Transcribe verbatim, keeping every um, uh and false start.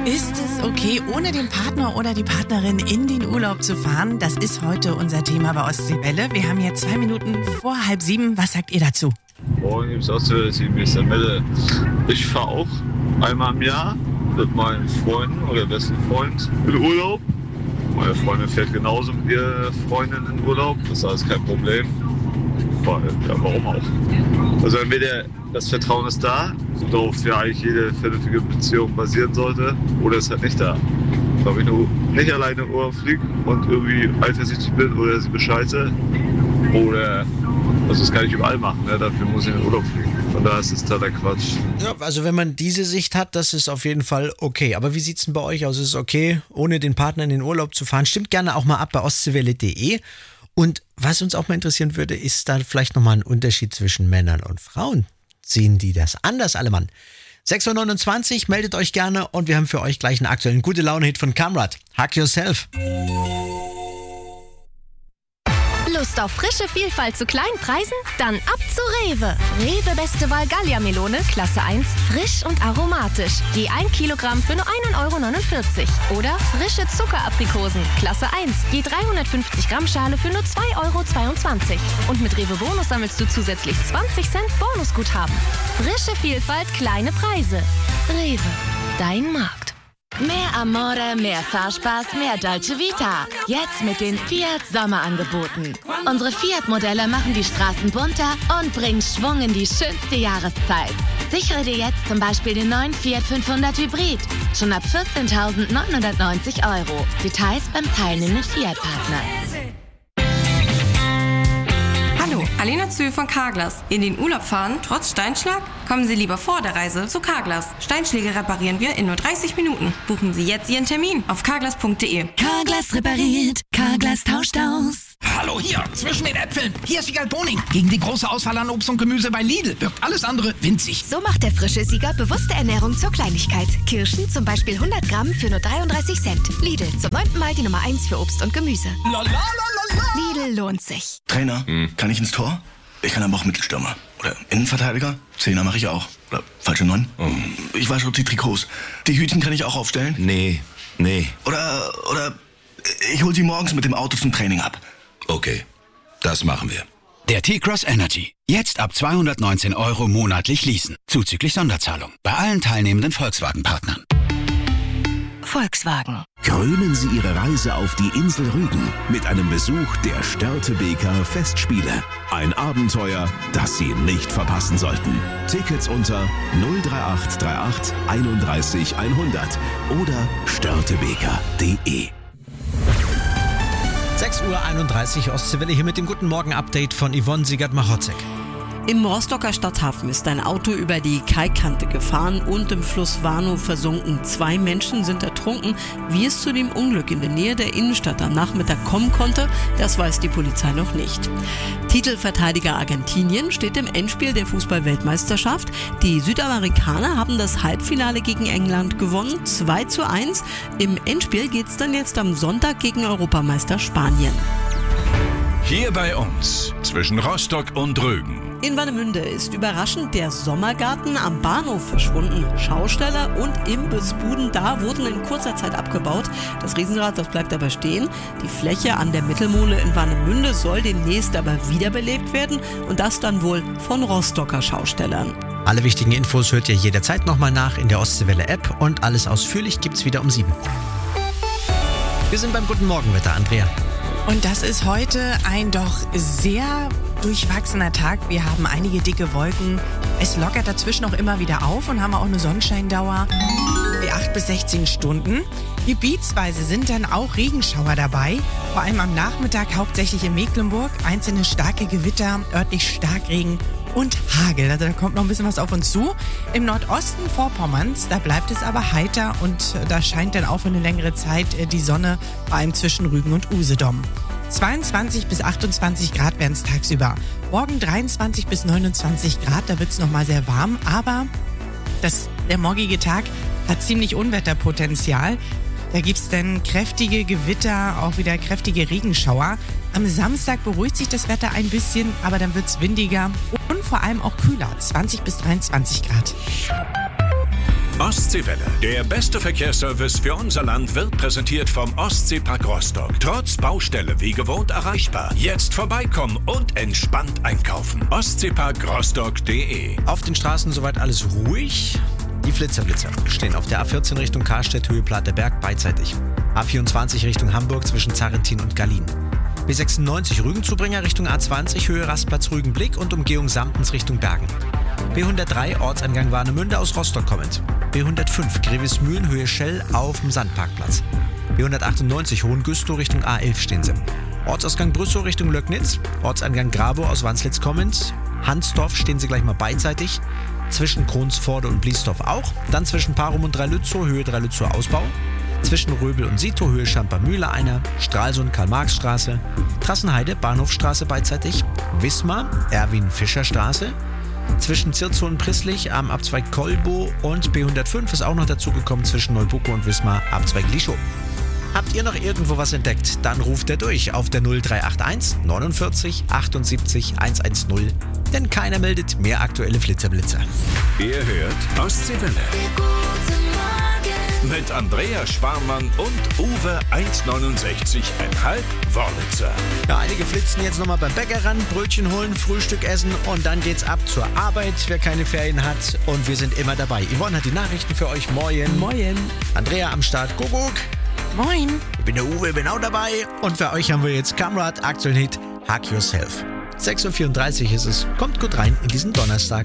Ist es okay, ohne den Partner oder die Partnerin in den Urlaub zu fahren? Das ist heute unser Thema bei Ostseewelle. Wir haben jetzt zwei Minuten vor halb sieben. Was sagt ihr dazu? Morgen gibt es Ostseewelle-Team, hier ist der Melle. Ich fahre auch einmal im Jahr mit meinen Freunden oder besten Freund in Urlaub. Meine Freundin fährt genauso mit ihrer Freundin in Urlaub. Das ist alles kein Problem. Weil, ja, warum auch? Also entweder das Vertrauen ist da, worauf ja eigentlich jede vernünftige Beziehung basieren sollte, oder ist halt nicht da. Wenn ich nur nicht alleine in Urlaub fliege und irgendwie eifersüchtig bin oder sie bescheiße, oder, also das kann ich überall machen, ne? Dafür muss ich in den Urlaub fliegen. Von daher ist es totaler Quatsch. Ja, also wenn man diese Sicht hat, das ist auf jeden Fall okay. Aber wie sieht es denn bei euch aus? Ist es okay, ohne den Partner in den Urlaub zu fahren? Stimmt gerne auch mal ab bei ostseewelle punkt de. Und was uns auch mal interessieren würde, ist da vielleicht nochmal ein Unterschied zwischen Männern und Frauen. Sehen die das anders, alle Mann? sechs Uhr neunundzwanzig, meldet euch gerne und wir haben für euch gleich einen aktuellen Gute-Laune-Hit von Kamrat. Hug Yourself. Lust auf frische Vielfalt zu kleinen Preisen? Dann ab zu Rewe. Rewe Beste Wahl Gallia-Melone, Klasse eins, frisch und aromatisch. Je ein Kilogramm für nur ein Euro neunundvierzig. Oder frische Zuckeraprikosen, Klasse eins, je dreihundertfünfzig Gramm Schale für nur zwei Euro zweiundzwanzig. Und mit Rewe Bonus sammelst du zusätzlich zwanzig Cent Bonusguthaben. Frische Vielfalt, kleine Preise. Rewe, dein Markt. Mehr Amore, mehr Fahrspaß, mehr Dolce Vita. Jetzt mit den Fiat Sommerangeboten. Unsere Fiat-Modelle machen die Straßen bunter und bringen Schwung in die schönste Jahreszeit. Sichere dir jetzt zum Beispiel den neuen Fiat fünfhundert Hybrid. Schon ab vierzehntausendneunhundertneunzig Euro. Details beim teilnehmenden Fiat-Partner. Hallo, Alena Zühl von Carglass. In den Urlaub fahren, trotz Steinschlag? Kommen Sie lieber vor der Reise zu Carglass. Steinschläge reparieren wir in nur dreißig Minuten. Buchen Sie jetzt Ihren Termin auf carglass punkt de. Carglass repariert, Carglass tauscht aus. Hallo, hier, zwischen den Äpfeln. Hier ist Siegal Boning. Gegen die große Auswahl an Obst und Gemüse bei Lidl wirkt alles andere winzig. So macht der frische Sieger bewusste Ernährung zur Kleinigkeit. Kirschen zum Beispiel hundert Gramm für nur dreiunddreißig Cent. Lidl, zum neunten Mal die Nummer eins für Obst und Gemüse. Lidl lohnt sich. Trainer, hm. kann ich ins Tor? Ich kann aber auch Mittelstürmer. Oder Innenverteidiger? Zehner mache ich auch. Oder falsche Neun? Oh. Ich wasche die Trikots. Die Hütchen kann ich auch aufstellen? Nee, nee. Oder, oder ich hol sie morgens mit dem Auto zum Training ab. Okay, das machen wir. Der T-Cross Energy. Jetzt ab zweihundertneunzehn Euro monatlich leasen. Zuzüglich Sonderzahlung. Bei allen teilnehmenden Volkswagen-Partnern. Volkswagen. Krönen Sie Ihre Reise auf die Insel Rügen mit einem Besuch der Störtebeker Festspiele. Ein Abenteuer, das Sie nicht verpassen sollten. Tickets unter null drei acht drei acht einunddreißig hundert oder störtebeker punkt de. sechs Uhr einunddreißig, Ostseewelle hier mit dem Guten Morgen-Update von Yvonne Siegert-Machotzek. Im Rostocker Stadthafen ist ein Auto über die Kaikante gefahren und im Fluss Warnow versunken. Zwei Menschen sind ertrunken. Wie es zu dem Unglück in der Nähe der Innenstadt am Nachmittag kommen konnte, das weiß die Polizei noch nicht. Titelverteidiger Argentinien steht im Endspiel der Fußball-Weltmeisterschaft. Die Südamerikaner haben das Halbfinale gegen England gewonnen, zwei zu eins. Im Endspiel geht es dann jetzt am Sonntag gegen Europameister Spanien. Hier bei uns, zwischen Rostock und Rügen. In Warnemünde ist überraschend der Sommergarten am Bahnhof verschwunden. Schausteller und Imbissbuden da wurden in kurzer Zeit abgebaut. Das Riesenrad, das bleibt aber stehen. Die Fläche an der Mittelmole in Warnemünde soll demnächst aber wiederbelebt werden und das dann wohl von Rostocker Schaustellern. Alle wichtigen Infos hört ihr jederzeit nochmal nach in der Ostseewelle-App und alles ausführlich gibt's wieder um sieben. Wir sind beim Guten Morgenwetter, Andrea. Und das ist heute ein doch sehr durchwachsener Tag. Wir haben einige dicke Wolken. Es lockert dazwischen auch immer wieder auf und haben auch eine Sonnenscheindauer acht bis sechzehn Stunden. Gebietsweise sind dann auch Regenschauer dabei. Vor allem am Nachmittag hauptsächlich in Mecklenburg. Einzelne starke Gewitter, örtlich Starkregen und Hagel. Also da kommt noch ein bisschen was auf uns zu. Im Nordosten Vorpommerns, da bleibt es aber heiter und da scheint dann auch für eine längere Zeit die Sonne, vor allem zwischen Rügen und Usedom. zweiundzwanzig bis achtundzwanzig Grad werden es tagsüber. Morgen dreiundzwanzig bis neunundzwanzig Grad, da wird es nochmal sehr warm, aber das, der morgige Tag hat ziemlich Unwetterpotenzial. Da gibt es dann kräftige Gewitter, auch wieder kräftige Regenschauer. Am Samstag beruhigt sich das Wetter ein bisschen, aber dann wird es windiger und vor allem auch kühler, zwanzig bis dreiundzwanzig Grad. Ostseewelle. Der beste Verkehrsservice für unser Land wird präsentiert vom Ostseepark Rostock. Trotz Baustelle wie gewohnt erreichbar. Jetzt vorbeikommen und entspannt einkaufen. ostseepark rostock punkt de. Auf den Straßen soweit alles ruhig. Die Flitzerblitzer stehen auf der A vierzehn Richtung Karstedt, Höhe Plateberg beidseitig. A vierundzwanzig Richtung Hamburg zwischen Zarrentin und Gallien. B sechsundneunzig Rügenzubringer Richtung A zwanzig, Höhe Rastplatz Rügenblick und Umgehung Samtens Richtung Bergen. B hundertdrei Ortsangang Warnemünde aus Rostock kommend. B hundertfünf Grevesmühlen, Höhe Schell auf dem Sandparkplatz. B hundertachtundneunzig Hohengüstow Richtung A elf stehen sie. Ortsausgang Brüssow Richtung Löcknitz. Ortsangang Grabow aus Wanslitz kommend. Hansdorf stehen sie gleich mal beidseitig. Zwischen Kronsforde und Bliesdorf auch. Dann zwischen Parum und Dreilützow, Höhe Dreilützow Ausbau. Zwischen Röbel und Sito, Höhe Schampermühle einer. Stralsund, Karl-Marx-Straße. Trassenheide, Bahnhofstraße beidseitig. Wismar, Erwin-Fischer-Straße. Zwischen Zirzow und Prisslich am Abzweig Kolbo und B hundertfünf ist auch noch dazugekommen zwischen Neubucko und Wismar, Abzweig Lischow. Habt ihr noch irgendwo was entdeckt? Dann ruft er durch auf der null drei acht eins neunundvierzig achtundsiebzig hundertzehn, denn keiner meldet mehr aktuelle Flitzerblitzer. Ihr hört Ostseewelle. Mit Andrea Sparmann und Uwe eins neunundsechzig Komma fünf Wörlitzer. Ja, einige flitzen jetzt nochmal beim Bäcker ran, Brötchen holen, Frühstück essen und dann geht's ab zur Arbeit, wer keine Ferien hat. Und wir sind immer dabei. Yvonne hat die Nachrichten für euch. Moin. Moin. Andrea am Start. Kuckuck. Moin. Ich bin der Uwe, bin auch dabei. Und für euch haben wir jetzt Kamrat, aktuellen Hit, Hug Yourself. sechs Uhr vierunddreißig ist es. Kommt gut rein in diesen Donnerstag.